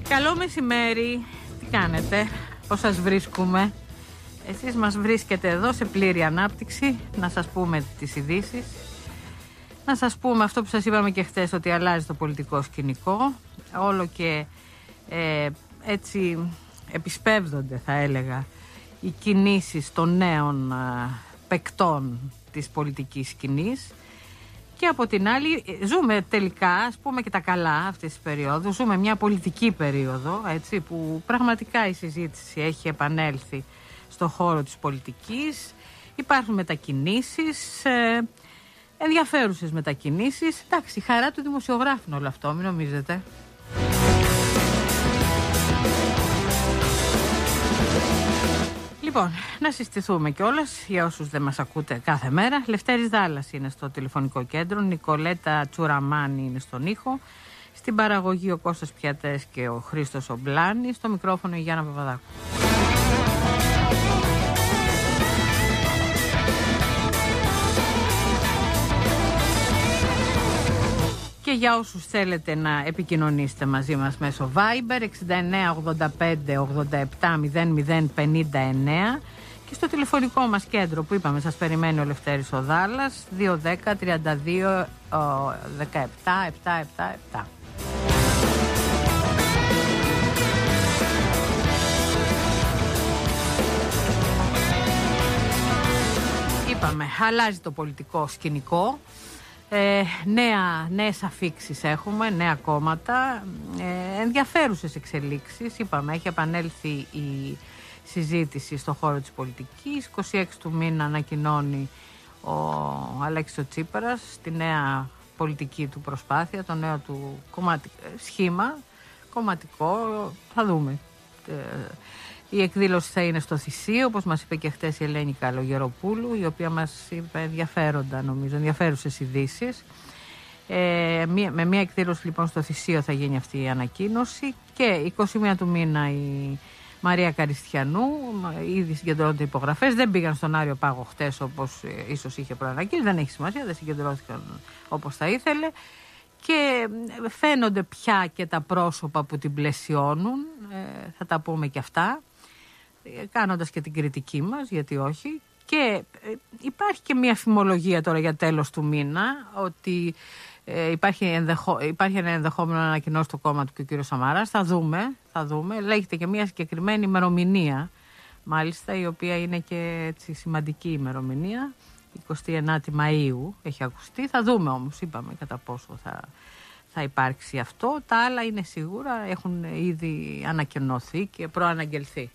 Καλό μεσημέρι. Τι κάνετε, πώς σας βρίσκουμε? Εσείς μας βρίσκετε εδώ σε πλήρη ανάπτυξη. Να σας πούμε τις ειδήσεις. Να σας πούμε αυτό που σας είπαμε και χθες, ότι αλλάζει το πολιτικό σκηνικό. Όλο και έτσι επισπεύδονται, θα έλεγα, οι κινήσεις των νέων παικτών της πολιτικής σκηνής. Και από την άλλη ζούμε τελικά, ας πούμε και τα καλά αυτής της περίοδου, ζούμε μια πολιτική περίοδο, έτσι, που πραγματικά η συζήτηση έχει επανέλθει στον χώρο της πολιτικής. Υπάρχουν μετακινήσεις, ενδιαφέρουσες μετακινήσεις. Εντάξει, η χαρά του δημοσιογράφου είναι όλο αυτό, μην νομίζετε. Λοιπόν, να συστηθούμε κιόλας για όσους δεν μας ακούτε κάθε μέρα. Λευτέρης Δάλλας είναι στο τηλεφωνικό κέντρο, Νικολέτα Τσουραμάνη είναι στον ήχο, στην παραγωγή ο Κώστας Πιατές και ο Χρήστος Ομπλάνη, στο μικρόφωνο η Γιάννα Παπαδάκου. Και για όσους θέλετε να επικοινωνήσετε μαζί μας μέσω Viber 69 85 87 00 59 και στο τηλεφωνικό μας κέντρο που είπαμε σας περιμένει ο Λευτέρης ο Δάλλας 210 32 17 777. Είπαμε, αλλάζει το πολιτικό σκηνικό. Νέες αφίξεις έχουμε, νέα κόμματα, ενδιαφέρουσες εξελίξεις. Είπαμε, έχει επανέλθει η συζήτηση στον χώρο της πολιτικής. 26 του μήνα ανακοινώνει ο Αλέξης ο Τσίπρας τη νέα πολιτική του προσπάθεια, το νέο του σχήμα κομματικό. Θα δούμε. Η εκδήλωση θα είναι στο Θησίο, όπως μας είπε και χτες η Ελένη Καλογεροπούλου, η οποία μας είπε ενδιαφέρουσες ειδήσεις. Με μια εκδήλωση λοιπόν στο Θησίο θα γίνει αυτή η ανακοίνωση και 21 του μήνα η Μαρία Καριστιανού, ήδη συγκεντρώνονται υπογραφές, δεν πήγαν στον Άριο Πάγο χτες όπως ίσως είχε προανακοίνωσει, δεν έχει σημασία, δεν συγκεντρώθηκαν όπως θα ήθελε. Και φαίνονται πια και τα πρόσωπα που την πλαισιώνουν, θα τα πούμε και αυτά, κάνοντας και την κριτική μας, γιατί όχι. Και υπάρχει και μια φημολογία τώρα για τέλος του μήνα, ότι υπάρχει ένα ενδεχόμενο να ανακοινώσει το κόμμα του και ο κύριος Σαμαράς. Θα δούμε. Λέγεται και μια συγκεκριμένη ημερομηνία, μάλιστα, η οποία είναι και έτσι σημαντική ημερομηνία. 29η Μαΐου έχει ακουστεί. Θα δούμε όμως, είπαμε, κατά πόσο θα υπάρξει αυτό. Τα άλλα είναι σίγουρα, έχουν ήδη ανακοινωθεί και προαναγγελθεί.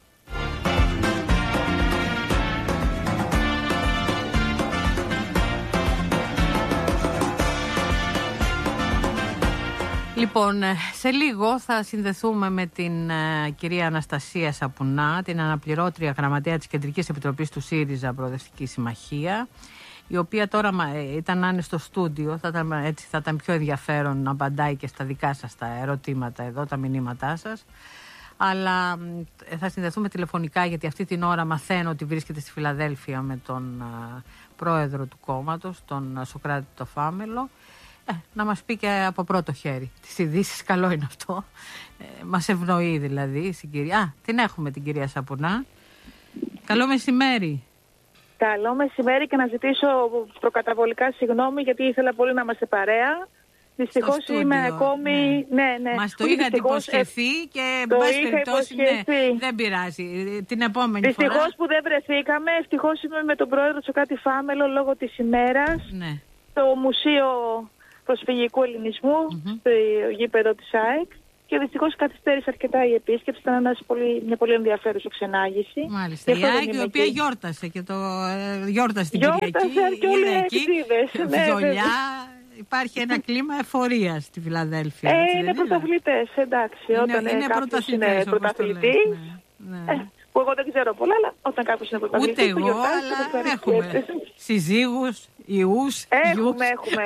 Λοιπόν, σε λίγο θα συνδεθούμε με την κυρία Αναστασία Σαπουνά, την αναπληρώτρια γραμματέα της Κεντρικής Επιτροπής του ΣΥΡΙΖΑ Προοδευτική Συμμαχία, η οποία τώρα ήταν να είναι στο στούντιο, θα ήταν πιο ενδιαφέρον να απαντάει και στα δικά σας τα ερωτήματα εδώ, τα μηνύματά σας. Αλλά θα συνδεθούμε τηλεφωνικά, γιατί αυτή την ώρα μαθαίνω ότι βρίσκεται στη Φιλαδέλφια με τον πρόεδρο του κόμματος, τον Σωκράτη το Φάμελο. Να μας πει και από πρώτο χέρι τις ειδήσεις, καλό είναι αυτό. Μας ευνοεί δηλαδή η συγκυρία. Την έχουμε την κυρία Σαπουνά. Καλό μεσημέρι. Καλό μεσημέρι και να ζητήσω προκαταβολικά συγγνώμη, γιατί ήθελα πολύ να είμαστε παρέα. Δυστυχώς είμαι ακόμη... Ναι. Μας το είχατε υποσχεθεί και εν πάση περιπτώσει δεν πειράζει. Την επόμενη φορά. Δυστυχώς που δεν βρεθήκαμε. Ευτυχώς είμαι με τον πρόεδρο Σωκράτη Φάμελο λόγω της ημέρας. Ναι. Το Μουσείο Προσφυγικού Ελληνισμού, στο γήπεδο της ΑΕΚ. Και δυστυχώς καθυστέρησε αρκετά η επίσκεψη. Ήταν μια πολύ ενδιαφέρουσα ξενάγηση. Μάλιστα. Η ΑΕΚ, η οποία γιόρτασε και γιόρτασε την Κυριακή. Γιόρτασε και όλοι οι εκτίδες. Βιολιά. Υπάρχει ένα κλίμα εφορίας στη Φιλαδέλφια. Είναι πρωταθλητές, εντάξει. Όταν κάποιος είναι πρωταθλητής. Που εγώ δεν ξέρω πολλά, αλλά όταν κάποιος είναι πρωταθλητής. Ούτε εγώ, αλλά έχουμε συζύγους, ιούς. Έχουμε.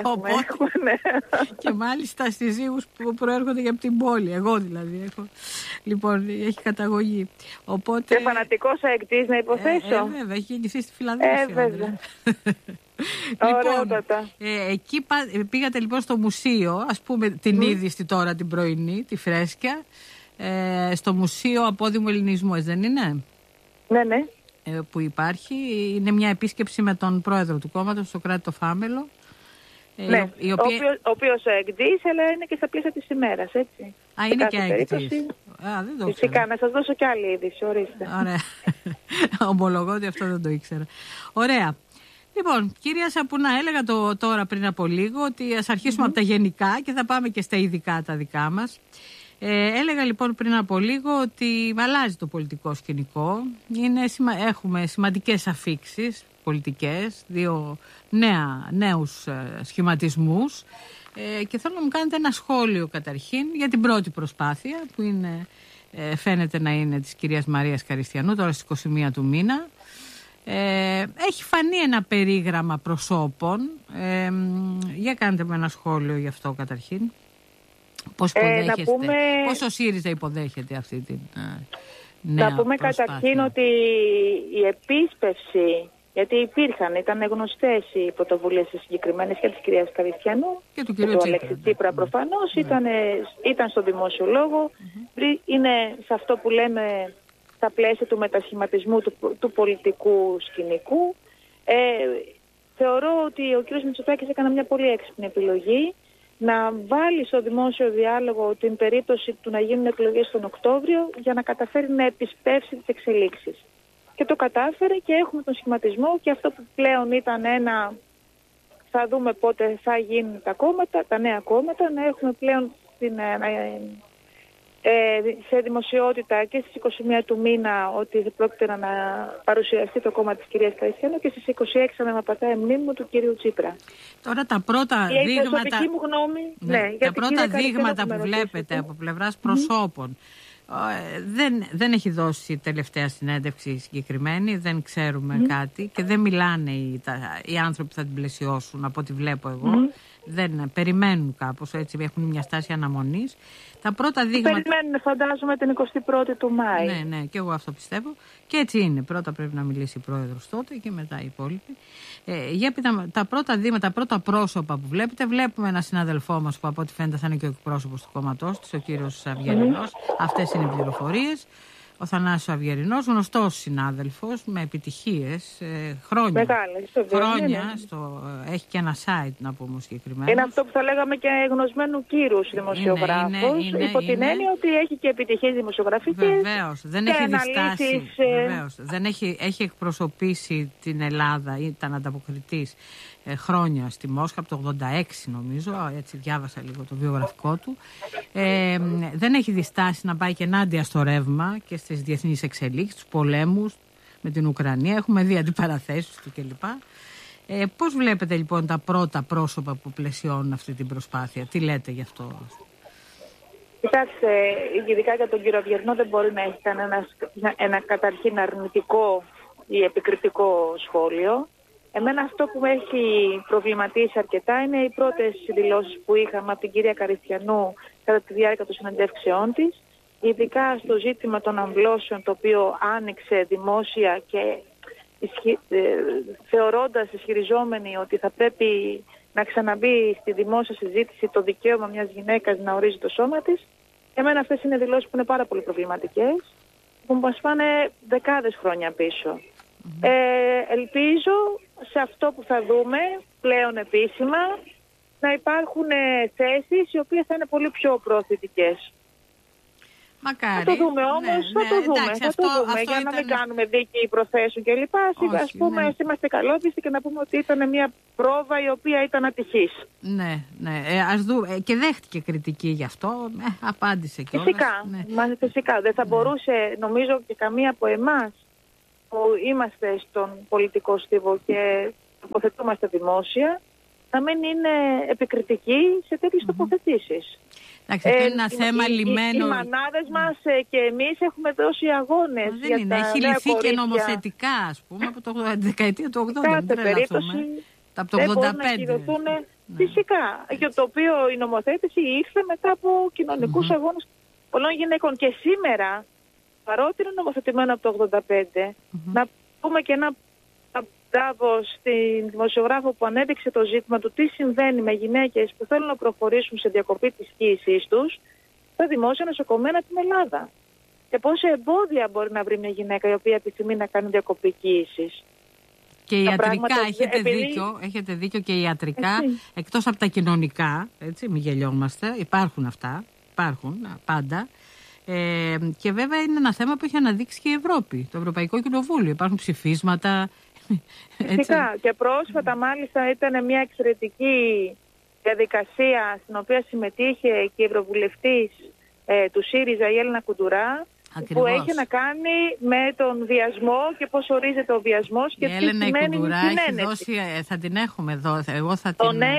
Και μάλιστα συζύγους που προέρχονται και από την πόλη. Εγώ δηλαδή έχω. Λοιπόν, έχει καταγωγή. Οπότε... Και φανατικός αεκτής να υποθέσω. Βέβαια, έχει γεννηθεί στη Φιλαδέλφια. Λοιπόν, εκεί πήγατε λοιπόν στο μουσείο, ας πούμε την είδηση τώρα την πρωινή, τη φρέσκια. στο Μουσείο Απόδημου Ελληνισμού, δεν είναι? Ναι, ναι. Που υπάρχει. Είναι μια επίσκεψη με τον πρόεδρο του κόμματος, τον Σωκράτη το Φάμελο. Ναι, ο οποίος εκδείς, αλλά είναι και στα πλαίσια της ημέρας, έτσι. Α, είναι και εκδείς. Δεν το φυσικά, να σας δώσω κι άλλη είδηση, ορίστε. Ωραία. Ομολογώ ότι αυτό δεν το ήξερα. Ωραία. Λοιπόν, κυρία Σαπούνα, έλεγα τώρα πριν από λίγο ότι ας αρχίσουμε από τα γενικά και θα πάμε και στα ειδικά τα δικά μας. Έλεγα λοιπόν πριν από λίγο ότι αλλάζει το πολιτικό σκηνικό. Έχουμε σημαντικές αφίξεις πολιτικές, δύο νέους σχηματισμούς και θέλω να μου κάνετε ένα σχόλιο καταρχήν για την πρώτη προσπάθεια που φαίνεται να είναι της κυρίας Μαρίας Καριστιανού τώρα στις 21 του μήνα. Έχει φανεί ένα περίγραμμα προσώπων. Για κάντε με ένα σχόλιο γι' αυτό καταρχήν. Πώς πώς ο ΣΥΡΙΖΑ υποδέχεται αυτή την νέα να πούμε προσπάθεια? Καταρχήν ότι η επίσπευση, γιατί ήταν γνωστές οι πρωτοβουλίες συγκεκριμένες και της κυρίας Καριστιανού και του Αλέξη Τσίπρα προφανώς, ήταν στο δημόσιο λόγο, είναι σε αυτό που λέμε στα πλαίσια του μετασχηματισμού του πολιτικού σκηνικού. Θεωρώ ότι ο κ. Μητσοτάκης έκανε μια πολύ έξυπνη επιλογή να βάλει στο δημόσιο διάλογο την περίπτωση του να γίνουν εκλογές τον Οκτώβριο για να καταφέρει να επισπεύσει τις εξελίξεις. Και το κατάφερε και έχουμε τον σχηματισμό και αυτό που πλέον ήταν θα δούμε πότε θα γίνουν τα νέα κόμματα, να έχουμε πλέον σε δημοσιότητα και στις 21 του μήνα ότι πρόκειται να παρουσιαστεί το κόμμα της κυρίας Καριστιανού και στις 26 να πατάει μνήμη του κυρίου Τσίπρα. Τώρα τα πρώτα δείγματα, μου γνώμη, τα πρώτα δείγματα που βλέπετε από πλευράς προσώπων, δεν έχει δώσει τελευταία συνέντευξη συγκεκριμένη, δεν ξέρουμε κάτι και δεν μιλάνε οι άνθρωποι που θα την πλαισιώσουν από ό,τι βλέπω εγώ. Δεν περιμένουν κάπως, έτσι έχουν μια στάση αναμονής. Τα πρώτα δείγματα... Περιμένουν, φαντάζομαι, την 21η του Μάη. Ναι, και εγώ αυτό πιστεύω. Και έτσι είναι. Πρώτα πρέπει να μιλήσει η πρόεδρος τότε και μετά οι υπόλοιποι. Για τα πρώτα δείγματα, τα πρώτα πρόσωπα που βλέπουμε ένα συναδελφό μας που από ό,τι φαίνεται θα είναι και ο εκπρόσωπος του κόμματός της, ο κύριος Αυγερινός. Αυτές είναι οι πληροφορίες. Ο Θανάσης Αυγερινός, γνωστός συνάδελφος με επιτυχίες χρόνια. Μεγάλες, έχει και ένα site να πούμε συγκεκριμένα. Είναι αυτό που θα λέγαμε και γνωσμένου κύρους δημοσιογράφος. Υπό την έννοια ότι έχει και επιτυχίες δημοσιογραφικές. Βεβαίως, δεν έχει διστάσει. Έχει εκπροσωπήσει την Ελλάδα, ήταν ανταποκριτής χρόνια στη Μόσχα, από το 86 νομίζω, έτσι διάβασα λίγο το βιογραφικό του. Δεν έχει διστάσει να πάει και ενάντια στο ρεύμα και στις διεθνείς εξελίξεις, τους πολέμους με την Ουκρανία. Έχουμε δει αντιπαραθέσεις του κλπ. Πώς βλέπετε λοιπόν τα πρώτα πρόσωπα που πλαισιώνουν αυτή την προσπάθεια? Τι λέτε γι' αυτό? Κοιτάξτε, ειδικά για τον κύριο Αυγερινό δεν μπορεί να έχει ένα καταρχήν αρνητικό ή επικριτικό σχόλιο. Εμένα αυτό που με έχει προβληματίσει αρκετά είναι οι πρώτες δηλώσεις που είχαμε από την κυρία Καριστιανού κατά τη διάρκεια των συνεντεύξεών της, ειδικά στο ζήτημα των αμβλώσεων, το οποίο άνοιξε δημόσια και ισχυριζόμενη ότι θα πρέπει να ξαναμπεί στη δημόσια συζήτηση το δικαίωμα μιας γυναίκας να ορίζει το σώμα της. Εμένα αυτές είναι δηλώσεις που είναι πάρα πολύ προβληματικές, που μας πάνε δεκάδες χρόνια πίσω. Ελπίζω σε αυτό που θα δούμε πλέον επίσημα να υπάρχουν θέσεις οι οποίες θα είναι πολύ πιο προωθητικές. Μακάρι. Θα το δούμε όμως, θα το δούμε για να μην κάνουμε δίκαιη προθέσεων κλπ. Ας πούμε, είμαστε καλόπιστοι και να πούμε ότι ήταν μια πρόβα η οποία ήταν ατυχής. Ναι. Ας δούμε. Και δέχτηκε κριτική γι' αυτό. Απάντησε κιόλας. Φυσικά. Δεν θα μπορούσε, νομίζω, και καμία από εμάς που είμαστε στον πολιτικό στίβο και τοποθετούμαστε δημόσια, να μην είναι επικριτική σε τέτοιες τοποθετήσεις. Εντάξει, αυτό είναι ένα θέμα λιμένο. Οι μανάδες μας και εμείς έχουμε δώσει αγώνες. Δεν είναι. Έχει λυθεί και νομοθετικά, ας πούμε, από τη δεκαετία του 80. Κάθε περίπτωση από το 85. Φυσικά. Για το οποίο η νομοθέτηση ήρθε μετά από κοινωνικούς αγώνες πολλών γυναικών. Και σήμερα, παρότι είναι νομοθετημένο από το 85, να πούμε και ένα μπράβο στην δημοσιογράφο που ανέδειξε το ζήτημα του τι συμβαίνει με γυναίκες που θέλουν να προχωρήσουν σε διακοπή της κοίησής τους, στα δημόσια νοσοκομεία την Ελλάδα. Και πόσα εμπόδια μπορεί να βρει μια γυναίκα η οποία επιθυμεί να κάνει διακοπή κοίησης. Και ιατρικά, έχετε δίκιο και ιατρικά, εκτός από τα κοινωνικά, έτσι, μην γελιόμαστε, υπάρχουν αυτά, υπάρχουν πάντα. Και βέβαια είναι ένα θέμα που έχει αναδείξει και η Ευρώπη, το Ευρωπαϊκό Κοινοβούλιο. Υπάρχουν ψηφίσματα. Φυσικά. Και πρόσφατα μάλιστα ήταν μια εξαιρετική διαδικασία στην οποία συμμετείχε και η Ευρωβουλευτής του ΣΥΡΙΖΑ, η Έλληνα Κουντουρά. Ακριβώς. Που έχει να κάνει με τον βιασμό και πώς ορίζεται ο βιασμός και τι σημαίνει η συνένεση. Θα την έχουμε εδώ. Το ναι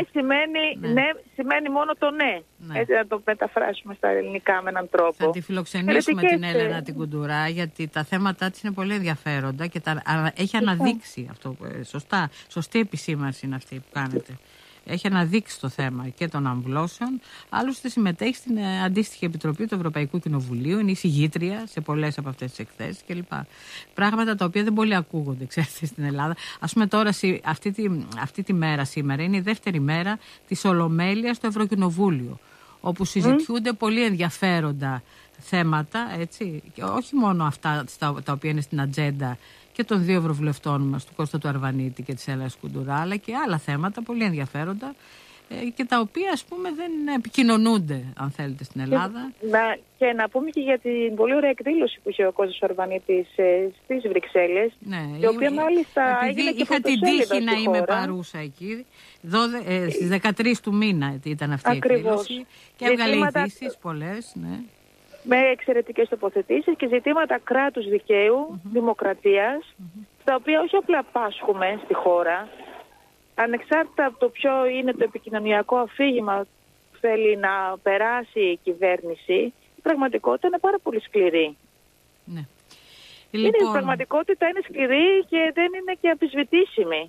σημαίνει μόνο το ναι. Έτσι να το μεταφράσουμε στα ελληνικά με έναν τρόπο. Θα τη φιλοξενήσουμε την Έλενα την Κουντουρά, γιατί τα θέματα της είναι πολύ ενδιαφέροντα και έχει αναδείξει αυτό. Σωστή επισήμανση είναι αυτή που κάνετε. Έχει αναδείξει το θέμα και των αμβλώσεων. Άλλωστε συμμετέχει στην αντίστοιχη επιτροπή του Ευρωπαϊκού Κοινοβουλίου, είναι εισηγήτρια σε πολλές από αυτές τις εκθέσεις κλπ. Πράγματα τα οποία δεν πολύ ακούγονται, ξέρετε, στην Ελλάδα. Ας πούμε τώρα, αυτή τη μέρα σήμερα είναι η δεύτερη μέρα της Ολομέλειας στο Ευρωκοινοβούλιο, όπου συζητιούνται πολύ ενδιαφέροντα θέματα, έτσι, και όχι μόνο αυτά τα οποία είναι στην ατζέντα και των δύο ευρωβουλευτών μας, του Κώστα του Αρβανίτη και της Έλενας Κουντουρά, αλλά και άλλα θέματα πολύ ενδιαφέροντα και τα οποία, ας πούμε, δεν επικοινωνούνται, αν θέλετε, στην Ελλάδα. Και να πούμε και για την πολύ ωραία εκδήλωση που είχε ο Κώστας ο Αρβανίτης στις Βρυξέλλες, η οποία μάλιστα έγινε και είχα την τύχη να είμαι παρούσα εκεί. Στις 13 του μήνα ήταν αυτή η εκδήλωση και έβγαλε ειδήσεις πολλές, ναι. Με εξαιρετικές τοποθετήσεις και ζητήματα κράτους δικαίου, δημοκρατίας, τα οποία όχι απλά πάσχουμε στη χώρα, ανεξάρτητα από το ποιο είναι το επικοινωνιακό αφήγημα που θέλει να περάσει η κυβέρνηση, η πραγματικότητα είναι πάρα πολύ σκληρή. Ναι. Η πραγματικότητα είναι σκληρή και δεν είναι και αμφισβητήσιμη.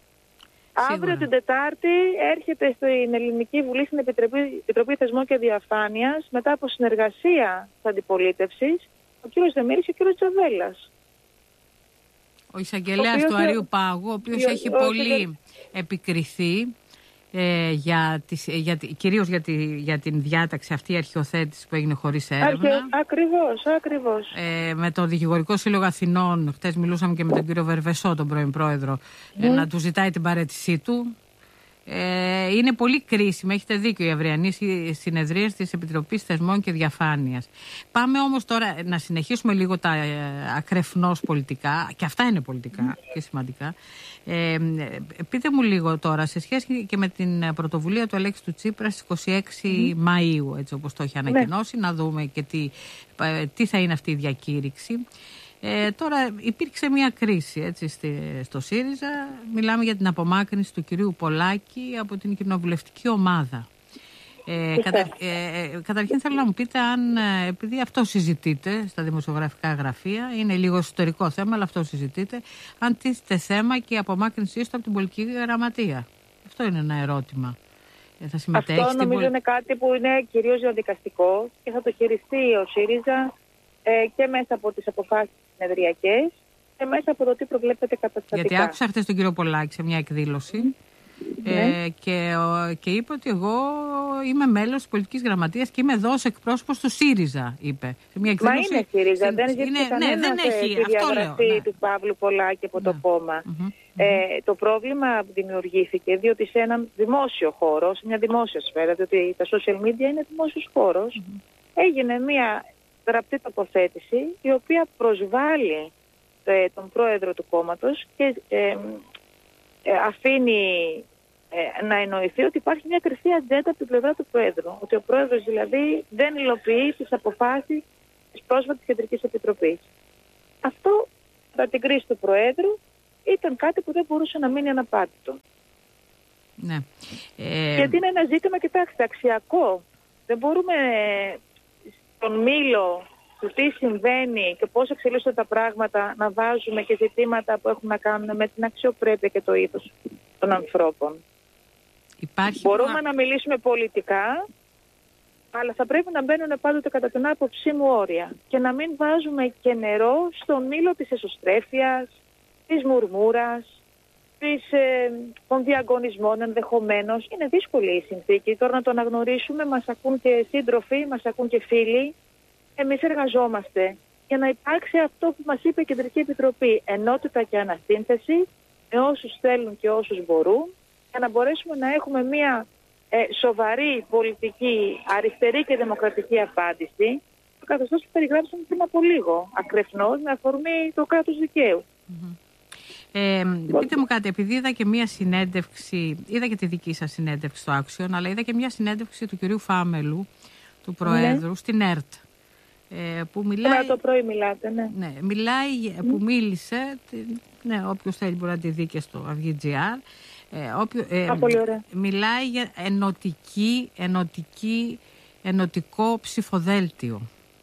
Αύριο την Τετάρτη έρχεται στην Ελληνική Βουλή, στην Επιτροπή Θεσμών και Διαφάνειας, μετά από συνεργασία της αντιπολίτευσης, ο κύριος Δεμήρης και ο κύριος Τζαβέλας. Ο εισαγγελέας του Αρείου Πάγου, ο οποίος έχει πολύ επικριθεί κυρίως για την διάταξη αυτή, η αρχιοθέτηση που έγινε χωρίς έρευνα. Ακριβώς. Με το Δικηγορικό Σύλλογο Αθηνών, χτες μιλούσαμε και με τον κύριο Βερβεσό, τον πρώην πρόεδρο, να του ζητάει την παραίτησή του. Είναι πολύ κρίσιμη, έχετε δίκιο, η αυριανή συνεδρία της Επιτροπής Θεσμών και Διαφάνειας. Πάμε όμως τώρα να συνεχίσουμε λίγο τα ακρεφνώς πολιτικά, και αυτά είναι πολιτικά και σημαντικά. Πείτε μου λίγο τώρα, σε σχέση και με την πρωτοβουλία του Αλέξη του Τσίπρα στις 26 Μαΐου, έτσι όπως το έχει ανακοινώσει, να δούμε και τι θα είναι αυτή η διακήρυξη. Τώρα υπήρξε μια κρίση, έτσι, στο ΣΥΡΙΖΑ. Μιλάμε για την απομάκρυνση του κυρίου Πολάκη από την κοινοβουλευτική ομάδα. Καταρχήν θέλω να μου πείτε αν, επειδή αυτό συζητείτε στα δημοσιογραφικά γραφεία, είναι λίγο εσωτερικό θέμα, αλλά αυτό συζητείτε, αν τίθεται θέμα και η απομάκρυνσή του από την πολιτική γραμματεία. Αυτό είναι ένα ερώτημα. Αυτό νομίζω είναι κάτι που είναι κυρίως διαδικαστικό και θα το χειριστεί ο ΣΥΡΙΖΑ και μέσα από τις αποφάσεις συνεδριακές και μέσα από το τι προβλέπεται καταστατικά. Γιατί άκουσα χθες τον κύριο Πολάκη σε μια εκδήλωση και είπε ότι εγώ είμαι μέλος της πολιτικής γραμματείας και είμαι εδώ ως εκπρόσωπος του ΣΥΡΙΖΑ, είπε. Σε μια εκδήλωση, μα είναι ΣΥΡΙΖΑ, δεν ζήτησε κανένας τη διαγραφή του Παύλου Πολάκη από το κόμμα. Το πρόβλημα δημιουργήθηκε διότι σε έναν δημόσιο χώρο, σε μια δημόσια σφαίρα, διότι τα social media είναι δημόσιος χώρος, έγινε μια γραπτή τοποθέτηση η οποία προσβάλλει τον πρόεδρο του κόμματος και αφήνει να εννοηθεί ότι υπάρχει μια κρυφή ατζέντα από την πλευρά του πρόεδρου. Ότι ο πρόεδρος δηλαδή δεν υλοποιεί τις αποφάσεις της πρόσφατης Κεντρικής Επιτροπής. Αυτό, κατά την κρίση του πρόεδρου, ήταν κάτι που δεν μπορούσε να μείνει αναπάντητο. Ναι. Γιατί είναι ένα ζήτημα, κοιτάξτε, αξιακό. Δεν μπορούμε στον μήλο του τι συμβαίνει και πώς εξελίσσονται τα πράγματα να βάζουμε και ζητήματα που έχουν να κάνουν με την αξιοπρέπεια και το ήθος των ανθρώπων. Μπορούμε να μιλήσουμε πολιτικά, αλλά θα πρέπει να μπαίνουν πάντοτε κατά την άποψή μου όρια και να μην βάζουμε και νερό στον μήλο της εσωστρέφειας, της μουρμούρας, των διαγωνισμών ενδεχομένως. Είναι δύσκολη η συνθήκη. Τώρα να το αναγνωρίσουμε, μας ακούν και σύντροφοι, μας ακούν και φίλοι. Εμείς εργαζόμαστε για να υπάρξει αυτό που μας είπε η Κεντρική Επιτροπή. Ενότητα και ανασύνθεση με όσους θέλουν και όσους μπορούν, για να μπορέσουμε να έχουμε μια σοβαρή πολιτική, αριστερή και δημοκρατική απάντηση στο καθεστώς που περιγράψαμε πριν από λίγο, ακρεφνώς, με αφορμή το κράτος δικαίου. Πείτε μου κάτι, επειδή είδα και μία συνέντευξη, είδα και τη δική σας συνέντευξη στο Action, αλλά είδα και μία συνέντευξη του κυρίου Φάμελου, του Προέδρου, στην ΕΡΤ. Που μιλάει, το πρωί μιλάτε, ναι. Ναι, μιλάει, που μίλησε, ναι, όποιος θέλει μπορεί να τη δει και στο Αυγή.gr. Πολύ ωραία. Μιλάει για ενωτικό ψηφοδέλτιο.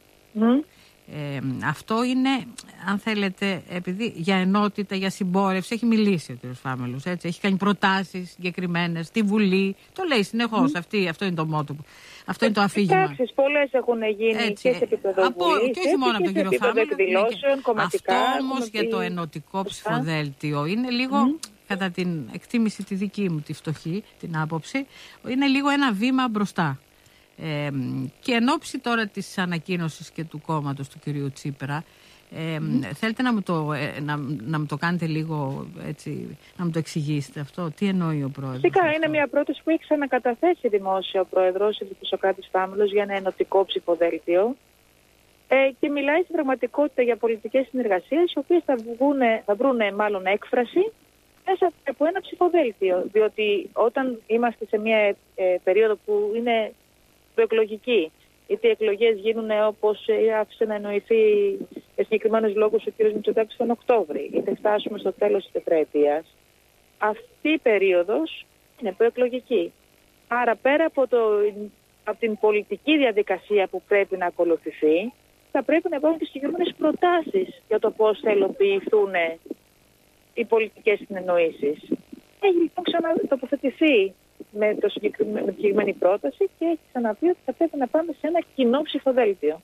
Αυτό είναι, αν θέλετε, επειδή για ενότητα, για συμπόρευση έχει μιλήσει ο κ. Φάμελος, έτσι, έχει κάνει προτάσεις συγκεκριμένες στη Βουλή, το λέει συνεχώς, αυτό είναι το μότο, αυτό είναι το αφήγημα. Πράξεις πολλές έχουν γίνει, έτσι, και σε επίπεδο Βουλής, και όχι μόνο από τον κύριο Φάμελο. Αυτό όμως για το ενωτικό ψηφοδέλτιο είναι λίγο, κατά την εκτίμηση τη δική μου, τη φτωχή, την άποψη, είναι λίγο ένα βήμα μπροστά. Και εν ώψη τώρα της ανακοίνωσης και του κόμματος του κυρίου Τσίπρα, θέλετε να μου το κάνετε λίγο έτσι, να μου το εξηγήσετε αυτό, τι εννοεί ο πρόεδρος? Φυσικά είναι μια πρόταση που έχει ξανακαταθέσει δημόσια ο πρόεδρος, ο Σωκράτης Φάμελος, για ένα ενωτικό ψηφοδέλτιο, και μιλάει στην πραγματικότητα για πολιτικές συνεργασίες, οι οποίες θα βρουν μάλλον έκφραση μέσα από ένα ψηφοδέλτιο. Διότι όταν είμαστε σε μια περίοδο που είναι προεκλογική, είτε οι εκλογές γίνουν όπως άφησε να εννοηθεί για συγκεκριμένους λόγους ο κ. Μητσοτάκης τον Οκτώβρη, είτε φτάσουμε στο τέλος της τετραετίας, αυτή η περίοδος είναι προεκλογική. Άρα πέρα από την πολιτική διαδικασία που πρέπει να ακολουθηθεί, θα πρέπει να υπάρχουν και συγκεκριμένες προτάσεις για το πώς θα υλοποιηθούν οι πολιτικές συνεννοήσεις. Έχει λοιπόν ξανατοποθετηθεί με τη συγκεκριμένη πρόταση και έχει ξαναπεί ότι θα πρέπει να πάμε σε ένα κοινό ψηφοδέλτιο.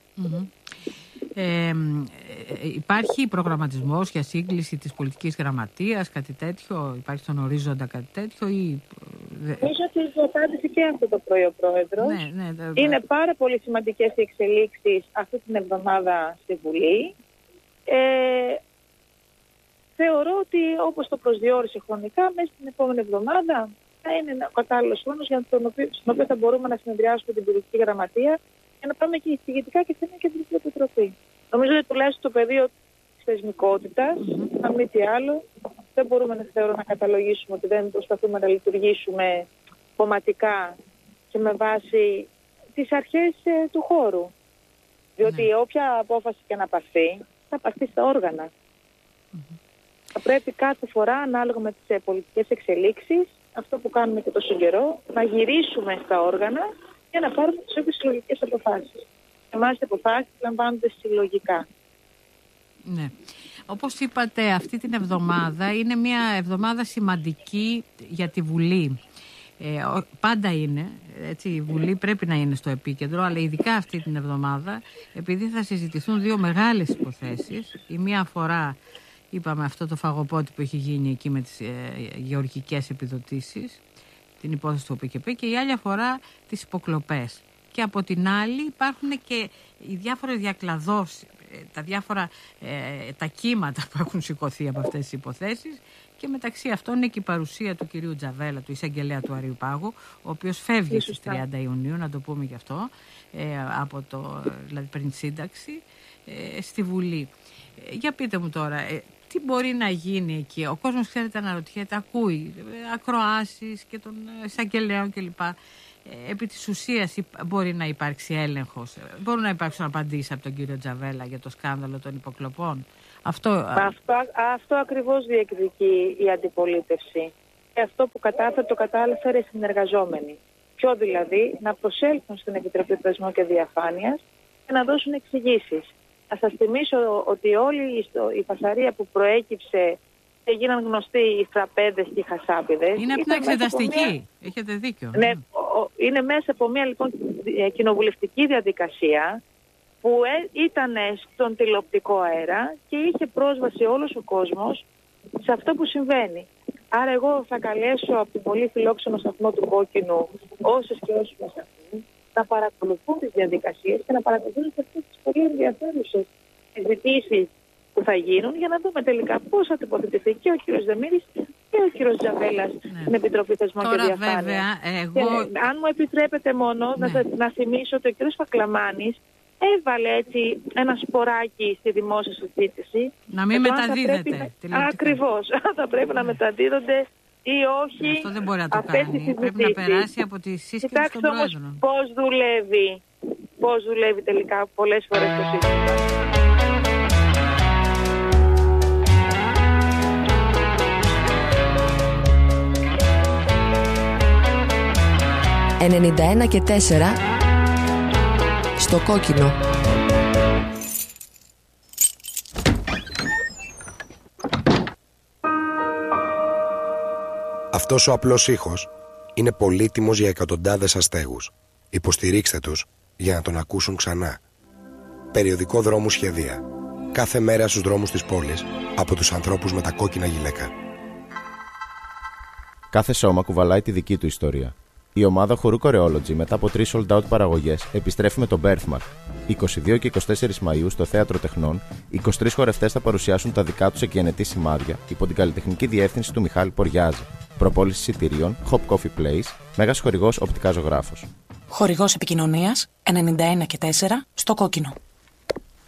Υπάρχει προγραμματισμός για σύγκληση της πολιτικής γραμματείας, κάτι τέτοιο? Υπάρχει στον ορίζοντα κάτι τέτοιο? Νομίζω ότι το απάντησε και αυτό το πρωί ο Πρόεδρος. Είναι πάρα πολύ σημαντικές οι εξελίξεις αυτή την εβδομάδα στη Βουλή. Θεωρώ ότι όπως το προσδιορίσε χρονικά, μέσα στην επόμενη εβδομάδα θα είναι ο κατάλληλος χρόνος στον οποίο θα μπορούμε να συνεδριάσουμε την πολιτική γραμματεία για να πάμε και εισηγητικά και σε μια κεντρική επιτροπή. Νομίζω ότι τουλάχιστον το πεδίο της θεσμικότητας, αν μη τι άλλο, δεν μπορούμε να καταλογίσουμε ότι δεν προσπαθούμε να λειτουργήσουμε κομματικά και με βάση τις αρχές του χώρου. Διότι όποια απόφαση και να πάρθει, θα πάρθει στα όργανα. Θα πρέπει κάθε φορά, ανάλογα με τις πολιτικές εξελίξεις, αυτό που κάνουμε και τόσο καιρό, να γυρίσουμε στα όργανα για να πάρουμε τις όποιες συλλογικές αποφάσεις. Εμάς οι αποφάσεις λαμβάνονται συλλογικά. Ναι. Όπως είπατε, αυτή την εβδομάδα είναι μια εβδομάδα σημαντική για τη Βουλή. Πάντα είναι, έτσι, η Βουλή πρέπει να είναι στο επίκεντρο, αλλά ειδικά αυτή την εβδομάδα, επειδή θα συζητηθούν δύο μεγάλες υποθέσεις. Η μία αφορά, είπαμε, αυτό το φαγοπότη που έχει γίνει εκεί με τις γεωργικές επιδοτήσεις, την υπόθεση του ΟΠΚΠ, και η άλλη αφορά τις υποκλοπές. Και από την άλλη υπάρχουν και οι διάφορες διακλαδώσεις, τα διάφορα τα κύματα που έχουν σηκωθεί από αυτές τις υποθέσεις, και μεταξύ αυτών είναι και η παρουσία του κυρίου Τζαβέλα, του εισαγγελέα του Αριουπάγου, ο οποίος φεύγει στις 30 Ιουνίου, να το πούμε και αυτό, δηλαδή πριν σύνταξη, στη Βουλή. Για πείτε μου τώρα, τι μπορεί να γίνει εκεί? Ο κόσμος, ξέρετε, αναρωτιέται, ακούει ακροάσεις και των εισαγγελέων κλπ. Επί της ουσίας μπορεί να υπάρξει έλεγχος? Μπορούν να υπάρξουν απαντήσεις από τον κύριο Τζαβέλα για το σκάνδαλο των υποκλοπών? Αυτό ακριβώς διεκδικεί η αντιπολίτευση. Και αυτό που το κατάφερε οι συνεργαζόμενοι. Ποιο δηλαδή? Να προσέλθουν στην Επιτροπή Θεσμού και Διαφάνειας και να δώσουν εξηγήσεις. Να σας θυμίσω ότι όλη η φασαρία που προέκυψε και γίναν γνωστοί οι φραπέδες και οι χασάπιδες. Είναι από την εξεταστική. Έχετε δίκιο. Ναι, είναι μέσα από μια λοιπόν κοινοβουλευτική διαδικασία που ήταν στον τηλεοπτικό αέρα και είχε πρόσβαση όλος ο κόσμος σε αυτό που συμβαίνει. Άρα εγώ θα καλέσω από την πολύ φιλόξενο σταθμό του Κόκκινου όσους και όσους μας ακούν να παρακολουθούν τις διαδικασίες και να παρακολουθούν και αυτές τις πολύ ενδιαφέρουσες συζητήσεις που θα γίνουν για να δούμε τελικά πώς θα τοποθετηθεί και ο κύριος Δεμήρης και ο κύριος Τζαβέλας στην Επιτροπή Θεσμών και Διαφάνειας. Βέβαια, αν μου επιτρέπετε μόνο να θυμίσω ότι ο κύριος Φακλαμάνης έβαλε έτσι ένα σποράκι στη δημόσια συζήτηση. Να μην μεταδίδεται. Ακριβώς. Θα πρέπει να μεταδίδονται ή όχι. Αυτό δεν μπορεί να το κάνει. Πρέπει να περάσει από τη σύσκεψη των πρόεδρων. Κοιτάξτε όμως πώς δουλεύει τελικά πολλές φορές το σύστημα. «91 και 4» στο Κόκκινο. Αυτός ο απλός ήχος είναι πολύτιμος για εκατοντάδες αστέγους. Υποστηρίξτε τους για να τον ακούσουν ξανά. Περιοδικό Δρόμου Σχεδία. Κάθε μέρα στους δρόμους της πόλης από τους ανθρώπους με τα κόκκινα γυλαίκα. Κάθε σώμα κουβαλάει τη δική του ιστορία. Η ομάδα χορού Choreology μετά από 3 sold out παραγωγές επιστρέφει με το Birthmark. 22 και 24 Μαΐου στο Θέατρο Τεχνών, 23 χορευτές θα παρουσιάσουν τα δικά τους εκγενετή σημάδια υπό την καλλιτεχνική διεύθυνση του Μιχάλη Ποριάζη. Προπόληση εισιτηρίων Hop Coffee Place, μέγας χορηγός Οπτικά Ζωγράφος. Χορηγός επικοινωνίας 91 και 4 στο Κόκκινο.